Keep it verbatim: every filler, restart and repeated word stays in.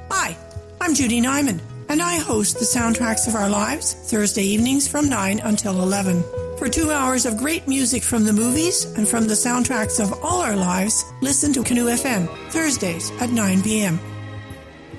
Hi, I'm Judy Nyman, and I host the Soundtracks of Our Lives Thursday evenings from nine until eleven. For two hours of great music from the movies and from the soundtracks of all our lives, listen to Canoe F M, Thursdays at nine p.m.